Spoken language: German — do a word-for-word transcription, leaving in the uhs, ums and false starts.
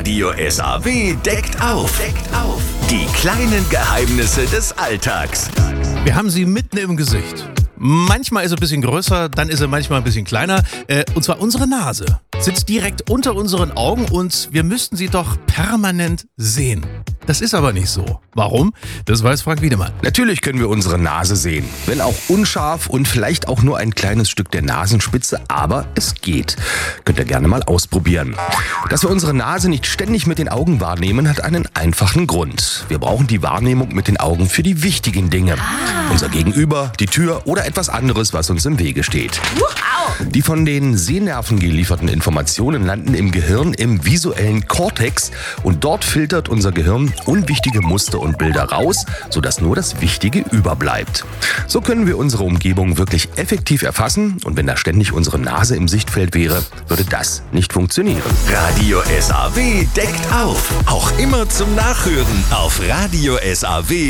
Radio S A W deckt auf. Deckt auf. Die kleinen Geheimnisse des Alltags. Wir haben sie mitten im Gesicht. Manchmal ist sie ein bisschen größer, dann ist sie manchmal ein bisschen kleiner. Äh, und zwar unsere Nase sitzt direkt unter unseren Augen und wir müssten sie doch permanent sehen. Das ist aber nicht so. Warum? Das weiß Frank Wiedemann. Natürlich können wir unsere Nase sehen, wenn auch unscharf und vielleicht auch nur ein kleines Stück der Nasenspitze, aber es geht. Könnt ihr gerne mal ausprobieren. Dass wir unsere Nase nicht ständig mit den Augen wahrnehmen, hat einen einfachen Grund. Wir brauchen die Wahrnehmung mit den Augen für die wichtigen Dinge. Ah. Unser Gegenüber, die Tür oder etwas anderes, was uns im Wege steht. Wow. Die von den Sehnerven gelieferten Informationen landen im Gehirn im visuellen Kortex und dort filtert unser Gehirn unwichtige Muster und Bilder raus, sodass nur das Wichtige überbleibt. So können wir unsere Umgebung wirklich effektiv erfassen und wenn da ständig unsere Nase im Sichtfeld wäre, würde das nicht funktionieren. Radio S A W deckt auf. Auch immer zum Nachhören auf Radio S A W.